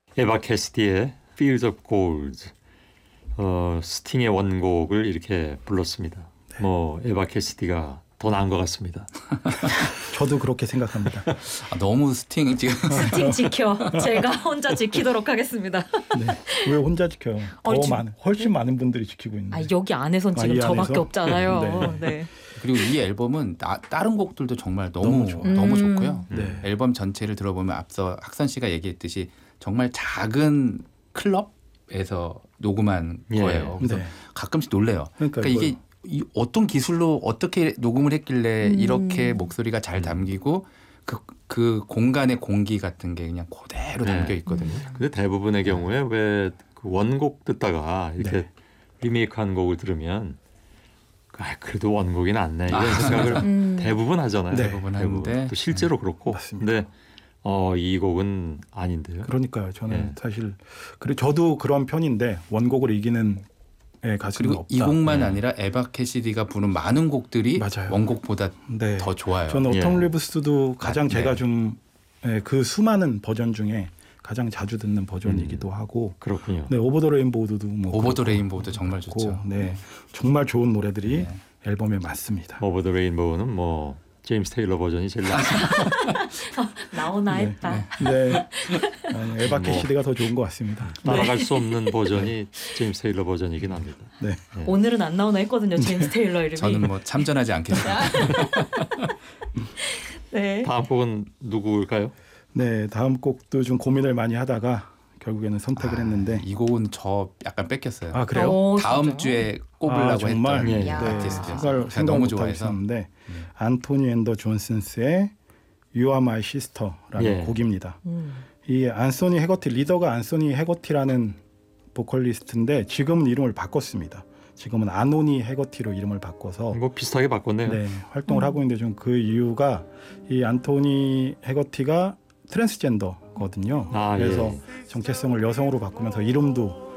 에바 캐시디의 Fields of Gold, 스팅의 원곡을 이렇게 불렀습니다. 뭐 에바 캐시디가 더 나은 것 같습니다. 저도 그렇게 생각합니다. 너무 스팅 지금 스팅 지켜. 제가 혼자 지키도록 하겠습니다. 네. 왜 혼자 지켜요? 훨씬 많은 분들이 지키고 있는데. 여기 안에선 지금 이 저밖에 안에서? 없잖아요. 네. 그리고 이 앨범은 다른 곡들도 정말 너무 좋고요. 네. 앨범 전체를 들어보면 앞서 학선 씨가 얘기했듯이 정말 작은 클럽에서 녹음한 거예요. 그래서 네. 가끔씩 놀래요. 그러니까 이게 어떤 기술로 어떻게 녹음을 했길래 이렇게 목소리가 잘 담기고 그 공간의 공기 같은 게 그냥 그대로 담겨 있거든요. 근데 대부분의 경우에 왜 그 원곡 듣다가 이렇게 리메이크한 곡을 들으면 그래도 원곡이 낫네 이런 생각을 대부분 하잖아요. 네. 대부분 하는데 또 실제로 그렇고. 맞습니다. 근데 이 곡은 아닌데요. 그러니까요. 저는 사실 저도 그런 편인데 원곡을 이기는 가수는 그리고 없다. 이 곡만 아니라 에바 캐시디가 부른 많은 곡들이 맞아요. 원곡보다 네. 더 좋아요. 저는 오텀 리브스도 가장 제가 네. 좀 그 수많은 버전 중에 가장 자주 듣는 버전이기도 하고. 그렇군요. 네, 오버 더 레인보우도 뭐 오버 더 레인보우도 정말 좋죠. 네, 정말 좋은 노래들이 앨범에 많습니다. 오버 더 레인보우는 뭐 제임스 테일러 버전이 제일 낫습니다. 나오나 했다. 네, 에바 캐시디가 더 좋은 것 같습니다. 따라갈 수 없는 버전이 제임스 테일러 버전이긴 합니다. 네, 오늘은 안 나오나 했거든요. 제임스 테일러 이름이. 저는 뭐 참전하지 않겠습니다. 네. 다음 곡은 누구일까요? 네, 다음 곡도 좀 고민을 많이 하다가 결국에는 선택을 했는데. 이 곡은 저 약간 뺏겼어요. 아 그래요? 다음 진짜요? 주에 꼽으려고 정말? 했던 예. 아티스트였어요. 생각 너무 못하고 좋아해서. 있었는데 안토니 앤더 존슨스의 You Are My Sister라는 예. 곡입니다. 이 안소니 해거티 리더가 안소니 해거티라는 보컬리스트인데 지금은 이름을 바꿨습니다. 지금은 아노니 해거티로 이름을 바꿔서 뭐 비슷하게 바꿨네요. 네, 활동을 하고 있는데 좀 그 이유가 이 안토니 해거티가 트랜스젠더거든요. 아, 그래서 예. 정체성을 여성으로 바꾸면서 이름도